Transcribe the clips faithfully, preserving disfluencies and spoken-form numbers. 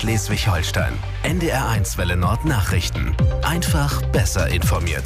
Schleswig-Holstein. N D R eins Welle Nord Nachrichten. Einfach besser informiert.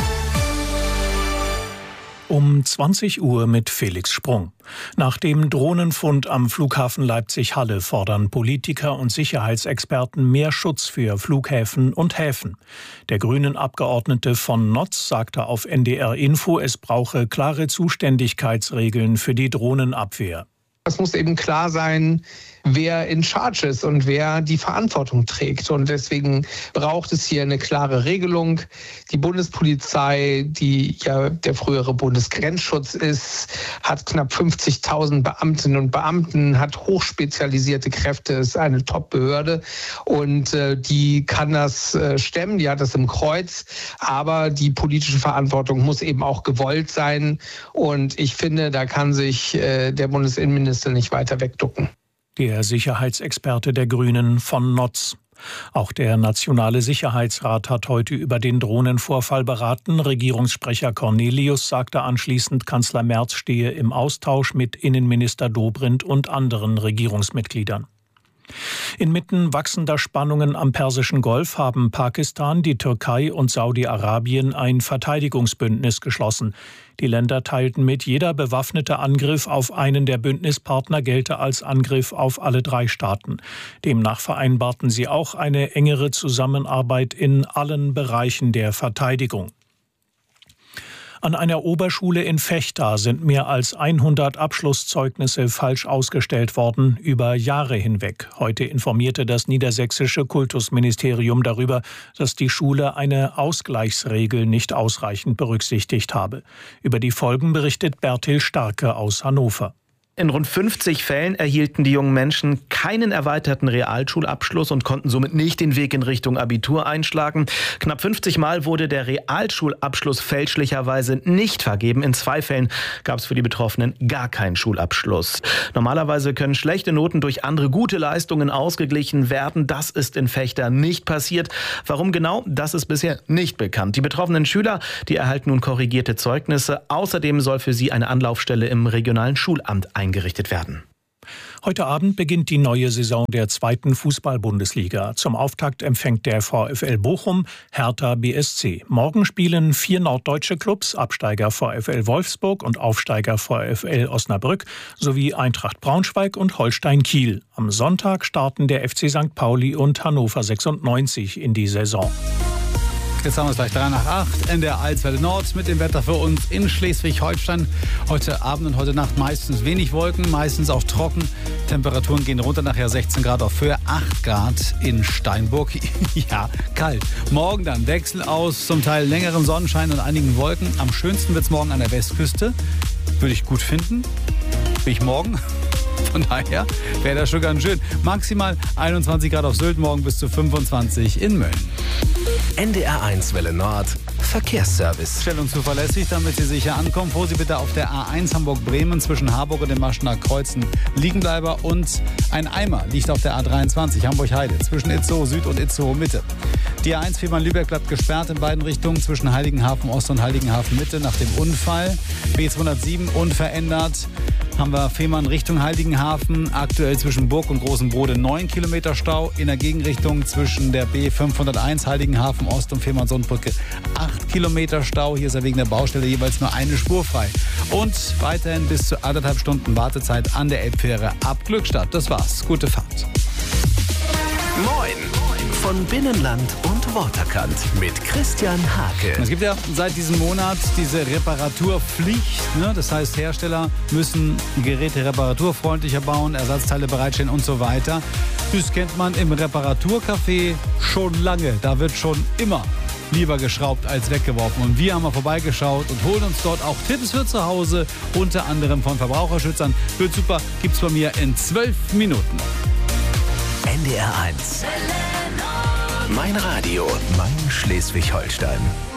Um zwanzig Uhr mit Felix Sprung. Nach dem Drohnenfund am Flughafen Leipzig-Halle fordern Politiker und Sicherheitsexperten mehr Schutz für Flughäfen und Häfen. Der Grünen-Abgeordnete von Notz sagte auf N D R Info, es brauche klare Zuständigkeitsregeln für die Drohnenabwehr. Es muss eben klar sein, wer in charge ist und wer die Verantwortung trägt. Und deswegen braucht es hier eine klare Regelung. Die Bundespolizei, die ja der frühere Bundesgrenzschutz ist, hat knapp fünfzigtausend Beamtinnen und Beamten, hat hochspezialisierte Kräfte, ist eine Top-Behörde und äh, die kann das äh, stemmen, die hat das im Kreuz. Aber die politische Verantwortung muss eben auch gewollt sein. Und ich finde, da kann sich äh, der Bundesinnenminister nicht weiter wegducken. Der Sicherheitsexperte der Grünen von Notz. Auch der Nationale Sicherheitsrat hat heute über den Drohnenvorfall beraten. Regierungssprecher Cornelius sagte anschließend, Kanzler Merz stehe im Austausch mit Innenminister Dobrindt und anderen Regierungsmitgliedern. Inmitten wachsender Spannungen am Persischen Golf haben Pakistan, die Türkei und Saudi-Arabien ein Verteidigungsbündnis geschlossen. Die Länder teilten mit, jeder bewaffnete Angriff auf einen der Bündnispartner gelte als Angriff auf alle drei Staaten. Demnach vereinbarten sie auch eine engere Zusammenarbeit in allen Bereichen der Verteidigung. An einer Oberschule in Vechta sind mehr als hundert Abschlusszeugnisse falsch ausgestellt worden, über Jahre hinweg. Heute informierte das niedersächsische Kultusministerium darüber, dass die Schule eine Ausgleichsregel nicht ausreichend berücksichtigt habe. Über die Folgen berichtet Bertil Starke aus Hannover. In rund fünfzig Fällen erhielten die jungen Menschen keinen erweiterten Realschulabschluss und konnten somit nicht den Weg in Richtung Abitur einschlagen. Knapp fünfzig Mal wurde der Realschulabschluss fälschlicherweise nicht vergeben. In zwei Fällen gab es für die Betroffenen gar keinen Schulabschluss. Normalerweise können schlechte Noten durch andere gute Leistungen ausgeglichen werden. Das ist in Vechta nicht passiert. Warum genau? Das ist bisher nicht bekannt. Die betroffenen Schüler, die erhalten nun korrigierte Zeugnisse. Außerdem soll für sie eine Anlaufstelle im regionalen Schulamt eingerichtet werden. Heute Abend beginnt die neue Saison der zweiten Fußball-Bundesliga. Zum Auftakt empfängt der VfL Bochum Hertha B S C. Morgen spielen vier norddeutsche Clubs, Absteiger VfL Wolfsburg und Aufsteiger VfL Osnabrück sowie Eintracht Braunschweig und Holstein Kiel. Am Sonntag starten der F C Sankt Pauli und Hannover sechsundneunzig in die Saison. Jetzt haben wir es gleich drei nach acht. N D R eins Welle Nord mit dem Wetter für uns in Schleswig-Holstein. Heute Abend und heute Nacht meistens wenig Wolken, meistens auch trocken. Temperaturen gehen runter, nachher sechzehn Grad auf Höhe, acht Grad in Steinburg. Ja, kalt. Morgen dann Wechsel aus zum Teil längerem Sonnenschein und einigen Wolken. Am schönsten wird es morgen an der Westküste. Würde ich gut finden. Bin ich morgen. Von daher wäre das schon ganz schön. Maximal einundzwanzig Grad auf Sylt, morgen bis zu fünfundzwanzig in Mölln. N D R eins Welle Nord Verkehrsservice. Schnell und zuverlässig, damit Sie sicher ankommen. Vorsicht bitte auf der A eins Hamburg-Bremen zwischen Harburg und dem Maschener Kreuzen Liegenbleiber und ein Eimer liegt auf der A dreiundzwanzig Hamburg-Heide zwischen Itzehoe Süd und Itzehoe Mitte. Die A eins Fehmarn-Lübeck bleibt gesperrt in beiden Richtungen zwischen Heiligenhafen Ost und Heiligenhafen Mitte nach dem Unfall. B zweihundertsieben unverändert. Haben wir Fehmarn Richtung Heiligenhafen, aktuell zwischen Burg und Großen Brode neun Kilometer Stau, in der Gegenrichtung zwischen der B fünfhunderteins Heiligenhafen Ost und Fehmarn-Sundbrücke acht Kilometer Stau, hier ist ja wegen der Baustelle jeweils nur eine Spur frei. Und weiterhin bis zu anderthalb Stunden Wartezeit an der Elbfähre ab Glückstadt. Das war's, gute Fahrt. Moin! Von Binnenland und Waterkant mit Christian Hake. Es gibt ja seit diesem Monat diese Reparaturpflicht. Ne? Das heißt, Hersteller müssen Geräte reparaturfreundlicher bauen, Ersatzteile bereitstellen und so weiter. Das kennt man im Reparaturcafé schon lange. Da wird schon immer lieber geschraubt als weggeworfen. Und wir haben mal vorbeigeschaut und holen uns dort auch Tipps für zu Hause, unter anderem von Verbraucherschützern. Wird super, gibt's bei mir in zwölf Minuten. N D R eins. Mein Radio, mein Schleswig-Holstein.